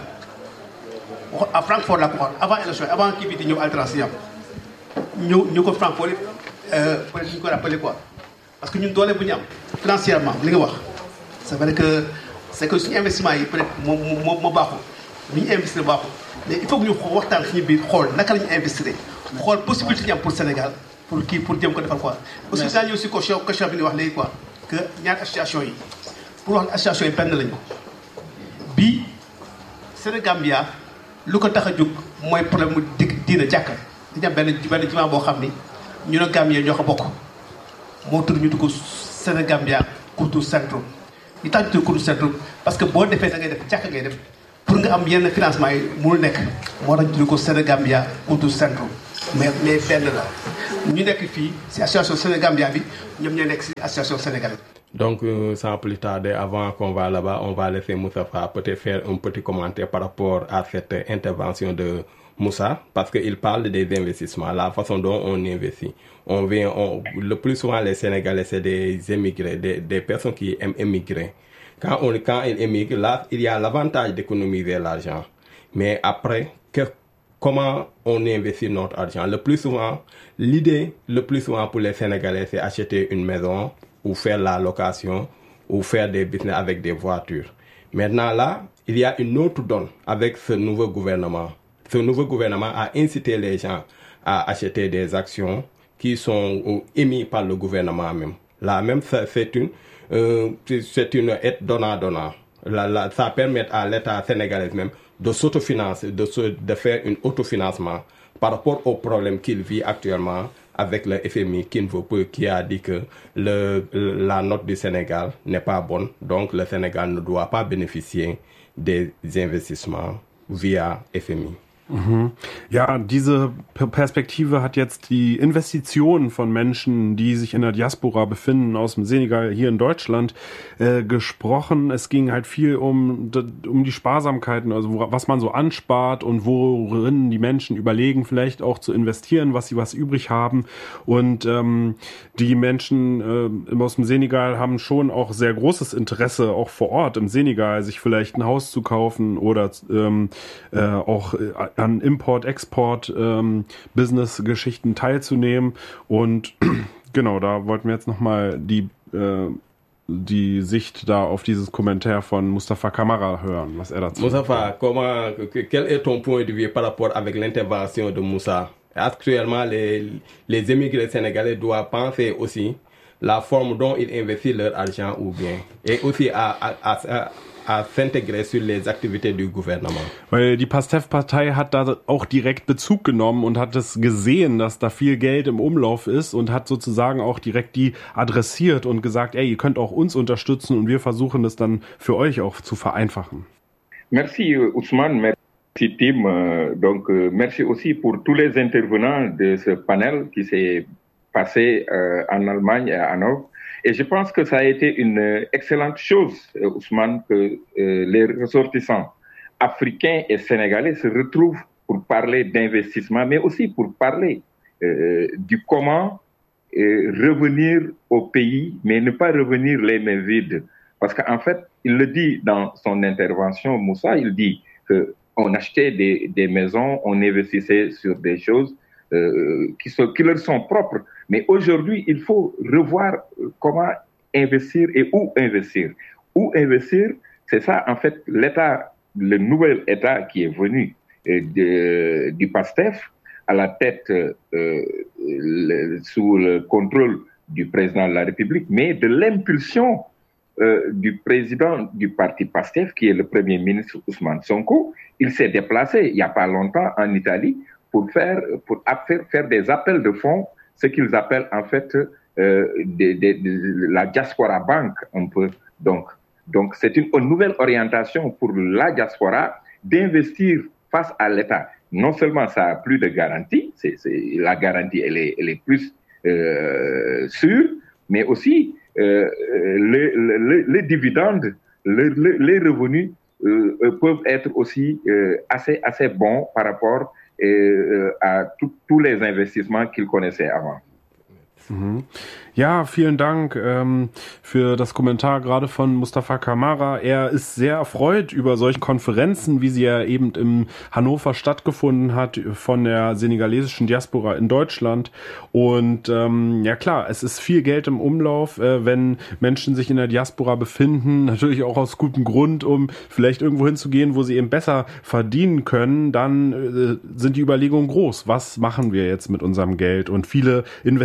wax à Francfort laa ko waxoon avant élection avant kii bi di ñëw alternance yi am ñëw ñu ko Francfort peut être ñu ko rappelé quoi parce que ñun doole bu ñu am financièrement li nga wax c'est vrai que c'est que suñu investissement yi peut être moo moo moo baaxul li ñu investir baaxul mais il faut que ñu waxtaan suñu biir xool naka la ñu investir xool possibilité ñu am pour Sénégal pour kii pour jëm ko defal quoi. aussi daa ñëw si question question bi ni wax léegi quoi que ñaari association yi pour wax association yi benn lañu Sénégambia lu ko tax a jóg mooy problème mu dig diina jàkka dañu am benn benn jumaa boo xam ni ñu ne Gambie ñoo ko bokk moo tudd ñu tudd ko Sénégambia Cultural Centre ñu tax ñu tudd Cultural Centre parce que boo defee da ngay def jàkka ngay def pour nga am yenn financement yi mënul nekk moo tax ñu tudd ko Sénégambia Cultural Centre mais mais benn la ñu nekk fii si association Sénégambia bi ñoom ñoo nekk si association sénégalaise. Donc, euh, sans plus tarder, avant qu'on va là-bas, on va laisser Moustapha peut-être faire un petit commentaire par rapport à cette intervention de Moussa, parce qu'il parle des investissements, la façon dont on investit. On vient, on, le plus souvent, les Sénégalais, c'est des émigrés, des, des personnes qui aiment émigrer. Quand, on, quand ils émigrent, là, il y a l'avantage d'économiser l'argent. Mais après, que, comment on investit notre argent? Le plus souvent, l'idée, le plus souvent pour les Sénégalais, c'est acheter une maison, ou faire la location, ou faire des business avec des voitures. Maintenant là, il y a une autre donne avec ce nouveau gouvernement. Ce nouveau gouvernement a incité les gens à acheter des actions qui sont émises par le gouvernement même. Là même, c'est une, euh, c'est une aide donnant-donnant. Là, là, ça permet à l'État sénégalais même de s'autofinancer, de, se, de faire un autofinancement par rapport aux problèmes qu'il vit actuellement avec le F M I qui ne veut pas, qui a dit que le, la note du Sénégal n'est pas bonne, donc le Sénégal ne doit pas bénéficier des investissements via F M I. Mhm. Ja, diese Perspektive hat jetzt die Investitionen von Menschen, die sich in der Diaspora befinden, aus dem Senegal hier in Deutschland, äh, gesprochen. Es ging halt viel um, um die Sparsamkeiten, also wo, was man so anspart und worin die Menschen überlegen, vielleicht auch zu investieren, was sie was übrig haben. Und ähm, die Menschen äh, aus dem Senegal haben schon auch sehr großes Interesse, auch vor Ort im Senegal, sich vielleicht ein Haus zu kaufen oder ähm, äh, auch äh, an Import-Export-Business-Geschichten ähm, teilzunehmen. Und genau, da wollten wir jetzt nochmal die, äh, die Sicht da auf dieses Kommentar von Moustapha Camara hören, was er dazu sagt. Moustapha, comment, quel est ton point de vue par rapport avec l'intervention de Moussa? Actuellement, les, les émigrés sénégalais doivent penser aussi la forme dont ils investissent leur argent ou bien, et aussi à, à, à, à s'intégrer sur les activités du gouvernement. Weil die PASTEF-Partei hat da auch direkt Bezug genommen und hat es gesehen, dass da viel Geld im Umlauf ist und hat sozusagen auch direkt die adressiert und gesagt, ey, ihr könnt auch uns unterstützen und wir versuchen das dann für euch auch zu vereinfachen. Merci Ousmane, merci Tim. Donc merci aussi pour tous les intervenants de ce panel qui s'est passé euh, en Allemagne et à Hanovre. Et je pense que ça a été une excellente chose, Ousmane, que euh, les ressortissants africains et sénégalais se retrouvent pour parler d'investissement, mais aussi pour parler euh, du comment euh, revenir au pays, mais ne pas revenir les mains vides. Parce qu'en fait, il le dit dans son intervention, Moussa, il dit qu'on achetait des, des maisons, on investissait sur des choses euh, qui, sont, qui leur sont propres. Mais aujourd'hui, il faut revoir comment investir et où investir. Où investir, c'est ça, en fait, l'État, le nouvel État qui est venu euh, de, du PASTEF, à la tête, euh, le, sous le contrôle du président de la République, mais de l'impulsion euh, du président du parti PASTEF, qui est le premier ministre Ousmane Sonko. Il s'est déplacé il n'y a pas longtemps en Italie pour faire, pour faire, faire des appels de fonds, ce qu'ils appellent en fait euh, de, de, de, la diaspora bank un peu. Donc, donc c'est une, une nouvelle orientation pour la diaspora d'investir face à l'État. Non seulement ça a plus de garantie, c'est, c'est, la garantie elle est, elle est plus euh, sûre, mais aussi euh, les, les, les dividendes, les, les revenus euh, peuvent être aussi euh, assez, assez bons par rapport euh, à tous les investissements qu'ils connaissaient avant. Mhm. Ja, vielen Dank ähm, für das Kommentar gerade von Moustapha Camara. Er ist sehr erfreut über solche Konferenzen, wie sie ja eben in Hannover stattgefunden hat, von der senegalesischen Diaspora in Deutschland. Und ähm, ja klar, es ist viel Geld im Umlauf, äh, wenn Menschen sich in der Diaspora befinden, natürlich auch aus gutem Grund, um vielleicht irgendwo hinzugehen, wo sie eben besser verdienen können, dann äh, sind die Überlegungen groß. Was machen wir jetzt mit unserem Geld? Und viele investieren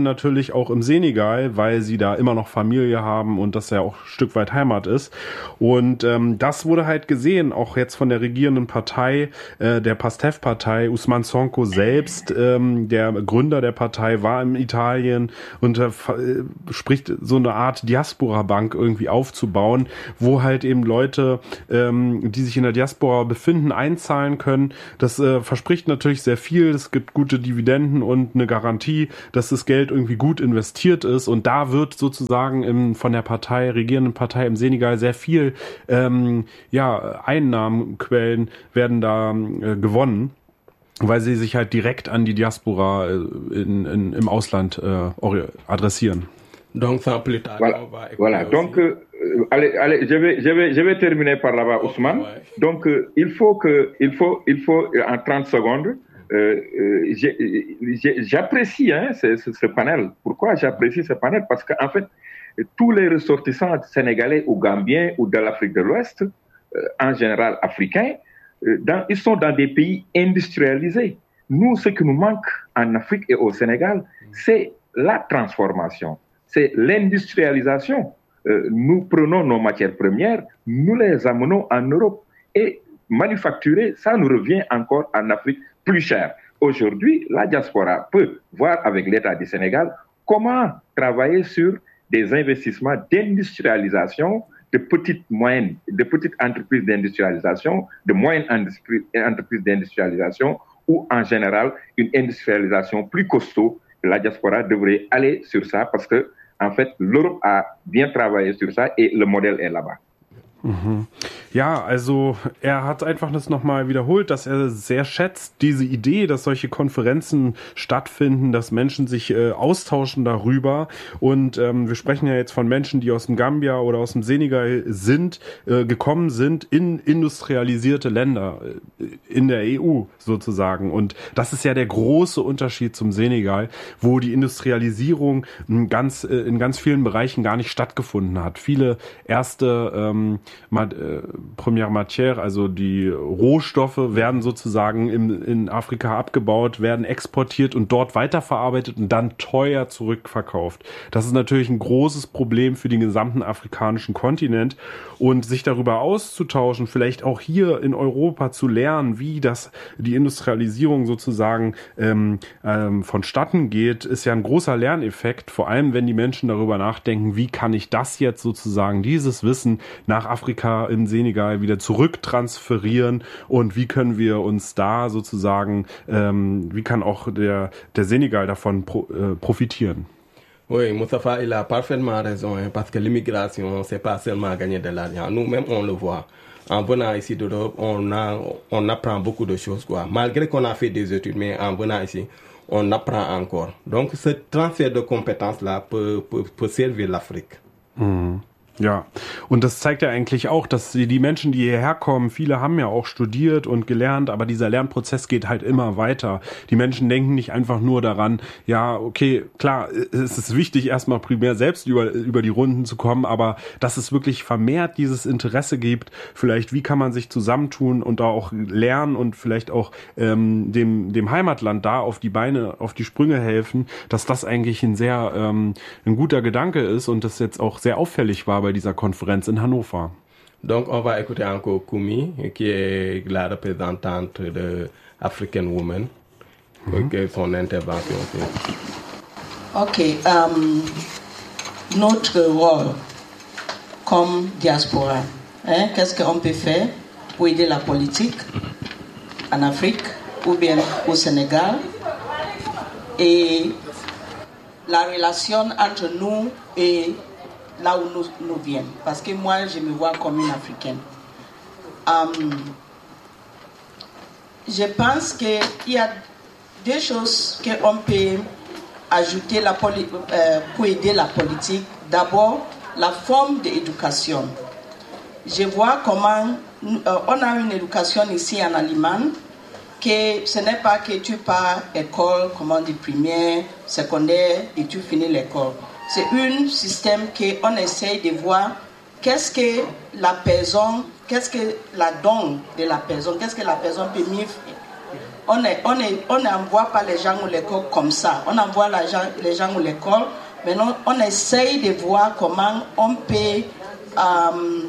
natürlich auch im Senegal, weil sie da immer noch Familie haben und das ja auch ein Stück weit Heimat ist. Und ähm, das wurde halt gesehen, auch jetzt von der regierenden Partei, äh, der PASTEF-Partei. Ousmane Sonko selbst, ähm, der Gründer der Partei, war in Italien und äh, spricht so eine Art Diaspora-Bank irgendwie aufzubauen, wo halt eben Leute, ähm, die sich in der Diaspora befinden, einzahlen können. Das äh, verspricht natürlich sehr viel. Es gibt gute Dividenden und eine Garantie, dass das Geld irgendwie gut investiert ist. Und da wird sozusagen im, von der Partei, regierenden Partei im Senegal sehr viel ähm, ja, Einnahmenquellen werden da äh, gewonnen, weil sie sich halt direkt an die Diaspora in, in, im Ausland äh, adressieren. Donc, sans plus tarder, voilà. on va écouter Voilà. Donc, euh, allez, allez, je vais, je vais, je vais terminer par là-bas, Ousmane. Ouais. Donc, euh, il faut que, il faut, il faut euh, en trente secondes. Euh, euh, j'ai, j'ai, j'apprécie hein, ce, ce, ce panel. Pourquoi j'apprécie ce panel? Parce qu'en fait, tous les ressortissants sénégalais ou gambiens ou de l'Afrique de l'Ouest, euh, en général africains, euh, dans, ils sont dans des pays industrialisés. Nous, ce qui nous manque en Afrique et au Sénégal, c'est la transformation, c'est l'industrialisation. Euh, nous prenons nos matières premières, nous les amenons en Europe et manufacturer, ça nous revient encore en Afrique plus cher. Aujourd'hui, la diaspora peut voir avec l'État du Sénégal comment travailler sur des investissements d'industrialisation, de petites, moyennes, de petites entreprises d'industrialisation, de moyennes entreprises d'industrialisation, ou en général une industrialisation plus costaud. La diaspora devrait aller sur ça parce que, en fait, l'Europe a bien travaillé sur ça et le modèle est là-bas. Mhm. Ja, also er hat einfach das nochmal wiederholt, dass er sehr schätzt, diese Idee, dass solche Konferenzen stattfinden, dass Menschen sich äh, austauschen darüber. Und ähm, wir sprechen ja jetzt von Menschen, die aus dem Gambia oder aus dem Senegal sind, äh, gekommen sind in industrialisierte Länder, äh, in der E U sozusagen. Und das ist ja der große Unterschied zum Senegal, wo die Industrialisierung in ganz, äh, in ganz vielen Bereichen gar nicht stattgefunden hat. Viele erste ähm, Première Matière, also die Rohstoffe werden sozusagen im, in Afrika abgebaut, werden exportiert und dort weiterverarbeitet und dann teuer zurückverkauft. Das ist natürlich ein großes Problem für den gesamten afrikanischen Kontinent und sich darüber auszutauschen, vielleicht auch hier in Europa zu lernen, wie das die Industrialisierung sozusagen ähm, ähm, vonstatten geht, ist ja ein großer Lerneffekt, vor allem wenn die Menschen darüber nachdenken, wie kann ich das jetzt sozusagen, dieses Wissen nach Afrika in Senegal wieder zurücktransferieren und wie können wir uns da sozusagen, ähm, wie kann auch der, der Senegal davon pro, äh, profitieren? Oui, Moustapha, il a parfaitement raison, hein, parce que l'immigration, c'est pas seulement gagner de l'argent. Nous-mêmes, on le voit. En venant ici d'Europe, on, a, on apprend beaucoup de choses, quoi. Malgré qu'on a fait des études, mais en venant ici, on apprend encore. Donc, ce transfert de compétences-là peut, peut, peut servir l'Afrique. Mhm. Ja, und das zeigt ja eigentlich auch, dass die, die Menschen, die hierher kommen, viele haben ja auch studiert und gelernt, aber dieser Lernprozess geht halt immer weiter. Die Menschen denken nicht einfach nur daran, ja, okay, klar, es ist wichtig, erstmal primär selbst über, über die Runden zu kommen, aber dass es wirklich vermehrt dieses Interesse gibt, vielleicht wie kann man sich zusammentun und da auch lernen und vielleicht auch ähm, dem, dem Heimatland da auf die Beine, auf die Sprünge helfen, dass das eigentlich ein sehr ähm, ein guter Gedanke ist und das jetzt auch sehr auffällig war bei dieser Konferenz in Hannover. Donc on va écouter encore Koumi, qui est la représentante de African Women, mm-hmm. que son intervention. Ok, um, notre rôle comme diaspora, hein, qu'est-ce qu'on peut faire pour aider la politique en Afrique ou bien au Sénégal et la relation entre nous et là où nous, nous viennent, parce que moi je me vois comme une Africaine. Um, je pense qu'il y a deux choses qu'on peut ajouter la poli- euh, pour aider la politique. D'abord, la forme d'éducation. Je vois comment euh, on a une éducation ici en Allemagne, que ce n'est pas que tu pars école, comment dire, primaire, secondaire et tu finis l'école. C'est un système qu'on essaye de voir qu'est-ce que la personne, qu'est-ce que la donne de la personne, qu'est-ce que la personne peut mieux faire. on est, on est, on n'envoie pas les gens à l'école comme ça. On envoie la gens, les gens à l'école, mais non, on essaye de voir comment on peut, euh,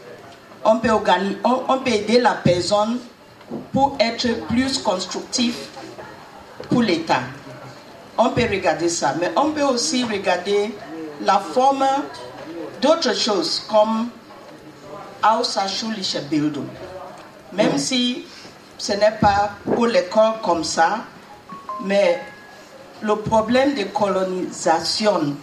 on peut organiser, on, on peut aider la personne pour être plus constructif pour l'État. On peut regarder ça, mais on peut aussi regarder la forme d'autres choses comme außerschulische Bildung. Même si ce n'est pas pour l'école comme ça, mais le problème de colonisation,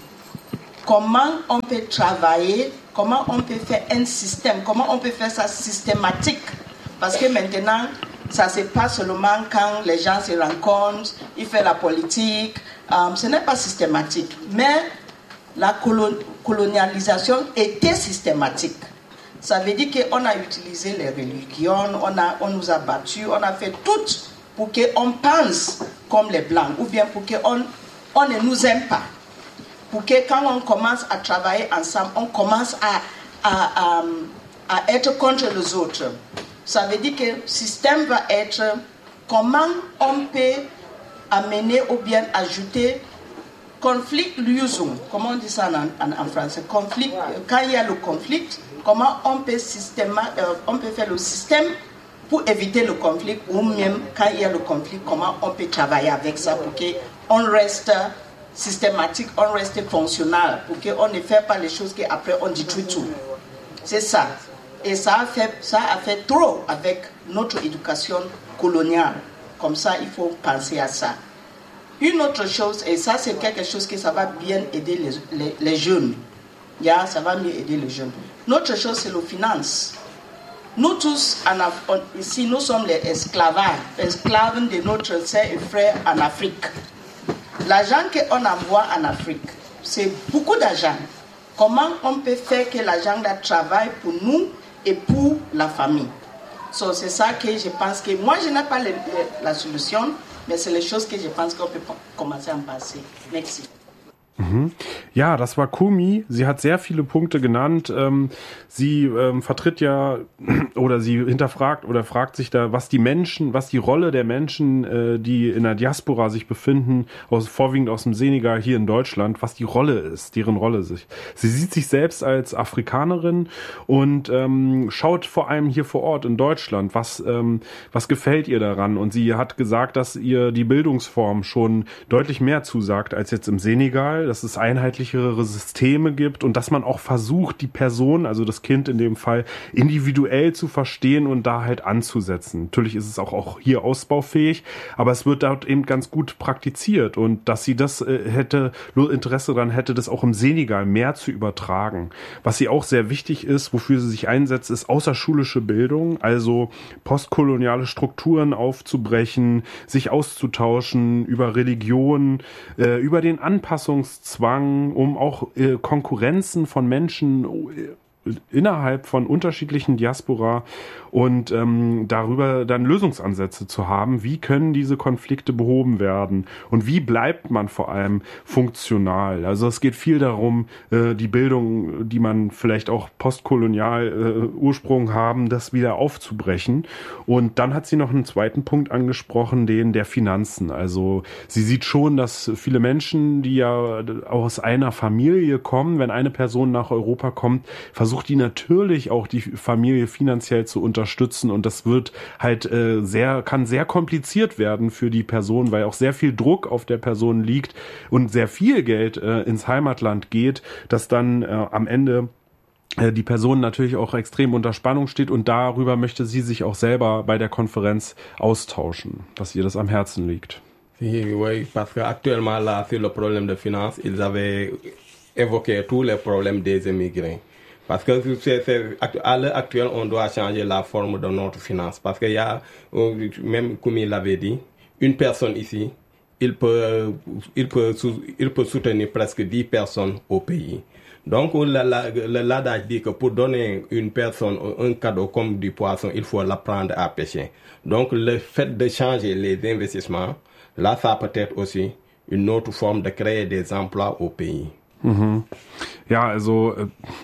comment on peut travailler, comment on peut faire un système, comment on peut faire ça systématique. Parce que maintenant, ça ne se passe seulement quand les gens se rencontrent, ils font la politique, um, ce n'est pas systématique. Mais la colon- colonialisation était systématique. Ça veut dire qu'on a utilisé les religions, on, a, on nous a battus, on a fait tout pour qu'on pense comme les Blancs, ou bien pour qu'on on ne nous aime pas. Pour que quand on commence à travailler ensemble, on commence à, à, à, à être contre les autres. Ça veut dire que le système va être comment on peut amener ou bien ajouter Konfliktlösung, comment on dit ça en, en, en français, conflit, quand il y a le conflit, comment on peut, systéma, euh, on peut faire le système pour éviter le conflit, ou même quand il y a le conflit, comment on peut travailler avec ça pour qu'on reste systématique, on reste fonctionnel, pour qu'on ne fait pas les choses qu'après on détruit tout. C'est ça. Et ça a, fait, ça a fait trop avec notre éducation coloniale. Comme ça, il faut penser à ça. Une autre chose, et ça c'est quelque chose que ça va bien aider les, les, les jeunes. Yeah, ça va mieux aider les jeunes. L'autre chose, c'est la finance. Nous tous, en Af- on, ici, nous sommes les esclaves, esclaves de notre sœurs et frères en Afrique. L'argent qu'on envoie en Afrique, c'est beaucoup d'argent. Comment on peut faire que l'argent là travaille pour nous et pour la famille? So, c'est ça que je pense que moi, je n'ai pas le, le, la solution, mais c'est les choses que je pense qu'on peut commencer à en passer. Merci. Mhm. Ja, das war Kumi. Sie hat sehr viele Punkte genannt. Ähm, sie ähm, vertritt ja oder sie hinterfragt oder fragt sich da, was die Menschen, was die Rolle der Menschen, äh, die in der Diaspora sich befinden, aus, vorwiegend aus dem Senegal hier in Deutschland, was die Rolle ist, deren Rolle sich. Sie sieht sich selbst als Afrikanerin und ähm, schaut vor allem hier vor Ort in Deutschland, was, ähm, was gefällt ihr daran. Und sie hat gesagt, dass ihr die Bildungsform schon deutlich mehr zusagt als jetzt im Senegal, dass es einheitlichere Systeme gibt und dass man auch versucht, die Person, also das Kind in dem Fall, individuell zu verstehen und da halt anzusetzen. Natürlich ist es auch, auch hier ausbaufähig, aber es wird dort eben ganz gut praktiziert und dass sie das äh, hätte, Interesse daran hätte, das auch im Senegal mehr zu übertragen. Was sie auch sehr wichtig ist, wofür sie sich einsetzt, ist außerschulische Bildung, also postkoloniale Strukturen aufzubrechen, sich auszutauschen über Religion, äh, über den Anpassungs Zwang, um auch äh, Konkurrenzen von Menschen äh, innerhalb von unterschiedlichen Diaspora und ähm, darüber dann Lösungsansätze zu haben. Wie können diese Konflikte behoben werden und wie bleibt man vor allem funktional? Also es geht viel darum, äh, die Bildung, die man vielleicht auch postkolonial äh, Ursprung haben, das wieder aufzubrechen. Und dann hat sie noch einen zweiten Punkt angesprochen, den der Finanzen. Also sie sieht schon, dass viele Menschen, die ja aus einer Familie kommen, wenn eine Person nach Europa kommt, versuchen versucht die natürlich auch die Familie finanziell zu unterstützen und das wird halt äh, sehr, kann sehr kompliziert werden für die Person, weil auch sehr viel Druck auf der Person liegt und sehr viel Geld äh, ins Heimatland geht, dass dann äh, am Ende äh, die Person natürlich auch extrem unter Spannung steht und darüber möchte sie sich auch selber bei der Konferenz austauschen, dass ihr das am Herzen liegt. Oui, oui, parce que actuellement là sur le problème de finance, ils avaient évoqué tous les problèmes des immigrés. Parce que c'est, c'est, à l'heure actuelle, on doit changer la forme de notre finance. Parce qu'il y a, même comme il l'avait dit, une personne ici, il peut, il peut, il peut soutenir presque dix personnes au pays. Donc, l'adage dit que pour donner une personne un cadeau comme du poisson, il faut l'apprendre à pêcher. Donc, le fait de changer les investissements, là, ça peut être aussi une autre forme de créer des emplois au pays. Mhm. Ja, also... Äh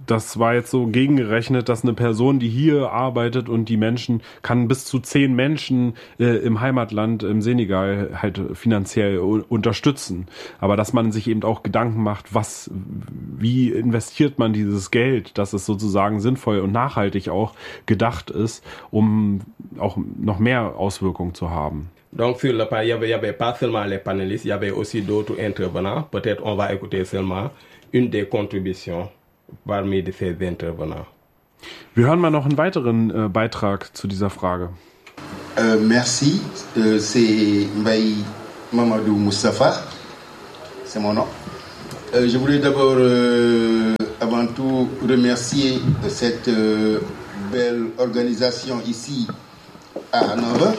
das war jetzt so gegengerechnet, dass eine Person, die hier arbeitet und die Menschen, kann bis zu zehn Menschen äh, im Heimatland, im Senegal, halt finanziell u- unterstützen. Aber dass man sich eben auch Gedanken macht, was, wie investiert man dieses Geld, dass es sozusagen sinnvoll und nachhaltig auch gedacht ist, um auch noch mehr Auswirkungen zu haben. Donc sur le panel, il y avait, il y avait pas seulement les panélistes, il y avait aussi d'autres intervenants. Peut-être on va écouter seulement une des contributions parmi ces intervenants. Wir hören mal noch einen weiteren äh, Beitrag zu dieser Frage. Euh, merci, euh, c'est Mbaye Mamadou Moustapha, c'est mon nom. Euh, je voulais d'abord, euh, avant tout, remercier cette euh, belle organisation ici à Hanovre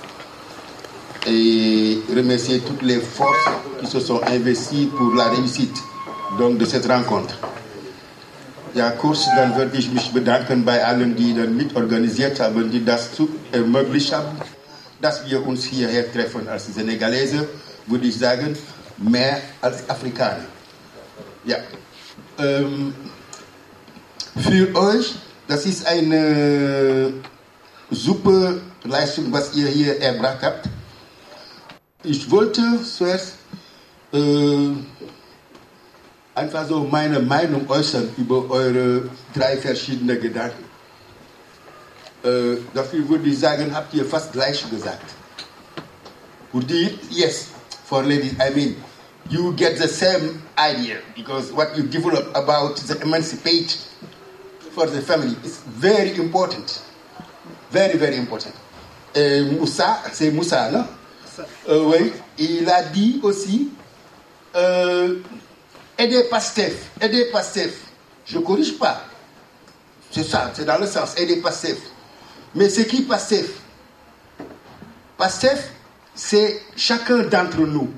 et remercier toutes les forces qui se sont investies pour la réussite donc, de cette rencontre. Ja, kurz, dann würde ich mich bedanken bei allen, die dann mitorganisiert haben, die das zu ermöglicht haben, dass wir uns hierher treffen als Senegalese, würde ich sagen, mehr als Afrikaner. Ja. Ähm, für euch, das ist eine super Leistung, was ihr hier erbracht habt. Ich wollte zuerst äh, einfach so meine Meinung äußern über eure drei verschiedenen Gedanken. Äh, dafür würde ich sagen, habt ihr fast gleich gesagt. Pour dire, yes, for ladies, I mean, you get the same idea because what you develop about the emancipation for the family is very important. Very, very important. Et Moussa, c'est Moussa, non? Euh, oui, il a dit aussi euh, aider Pastef, aider Pastef. Je ne corrige pas. C'est ça, c'est dans le sens, aider Pastef. Mais c'est qui Pastef? Pastef, c'est chacun d'entre nous.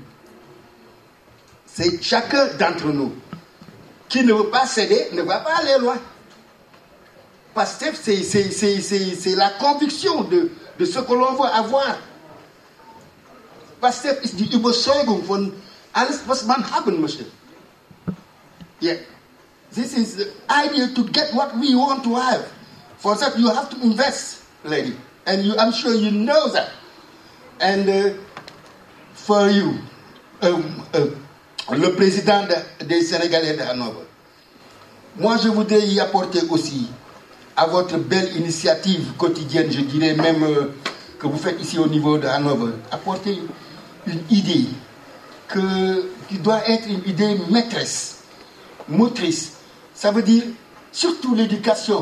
C'est chacun d'entre nous. Qui ne veut pas céder, ne va pas aller loin. Pastef, c'est, c'est, c'est, c'est, c'est la conviction de, de ce que l'on veut avoir. Pastef ist die Überzeugung von alles, was man haben möchte. Yeah. This is the idea to get what we want to have. For that, you have to invest, lady. And you, I'm sure you know that. And uh, for you, um, uh, le président de, des Sénégalais de Hanovre, moi, je voudrais y apporter aussi à votre belle initiative quotidienne, je dirais même euh, que vous faites ici au niveau de Hanovre, apporter une idée que, qui doit être une idée maîtresse, motrice. Ça veut dire surtout l'éducation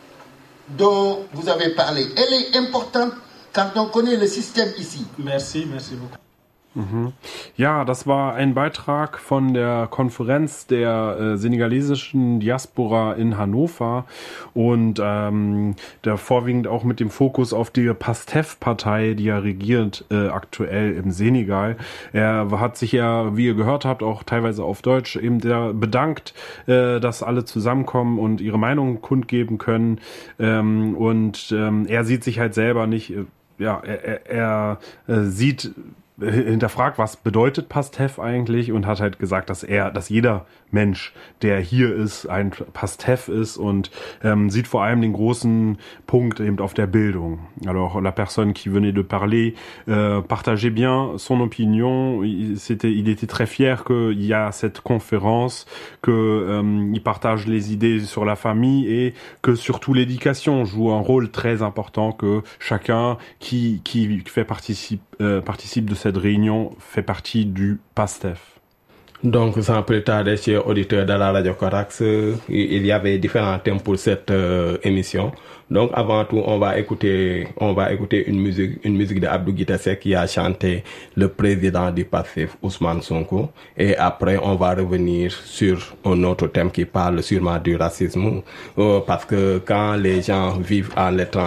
dont vous avez parlé. Elle est importante quand on connaît le système ici. Merci, merci beaucoup. Mhm. Ja, das war ein Beitrag von der Konferenz der äh, senegalesischen Diaspora in Hannover und ähm, der vorwiegend auch mit dem Fokus auf die Pastef-Partei, die ja regiert äh, aktuell im Senegal. Er hat sich ja, wie ihr gehört habt, auch teilweise auf Deutsch eben der bedankt, äh, dass alle zusammenkommen und ihre Meinung kundgeben können ähm, und ähm, er sieht sich halt selber nicht, äh, ja, er, er, er sieht hinterfragt, was bedeutet Pastef eigentlich und hat halt gesagt, dass er, dass jeder Mensch, der hier ist, ein Pastef ist und ähm, sieht vor allem den großen Punkt eben auf der Bildung. Alors la personne qui venait de parler euh, partageait bien son opinion. Il, c'était, il était très fier qu'il y a cette conférence, que euh, il partage les idées sur la famille et que surtout l'éducation joue un rôle très important, que chacun qui qui fait participe euh, participe de cette réunion fait partie du Pastef. Donc, sans plus tarder, chers auditeurs de la Radio Corax, il y avait différents thèmes pour cette euh, émission. Donc, avant tout, on va écouter, on va écouter une musique, une musique de Abdou Guité Seck qui a chanté le président du Pastef, Ousmane Sonko. Et après, on va revenir sur un autre thème qui parle sûrement du racisme. Euh, parce que quand les gens vivent à l'étranger,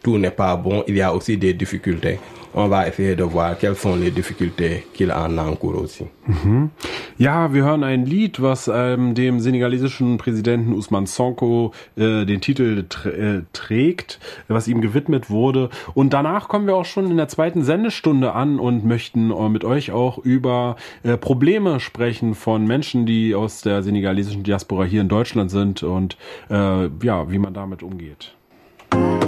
tout n'est pas bon, il y a aussi des difficultés. On va essayer de voir quelles sont les difficultés qu'il en encourt aussi. Mhm. Ja, wir hören ein Lied, was ähm, dem senegalesischen Präsidenten Ousmane Sonko äh, den Titel tr- äh, trägt, was ihm gewidmet wurde. Und danach kommen wir auch schon in der zweiten Sendestunde an und möchten äh, mit euch auch über äh, Probleme sprechen von Menschen, die aus der senegalesischen Diaspora hier in Deutschland sind und äh, ja, wie man damit umgeht.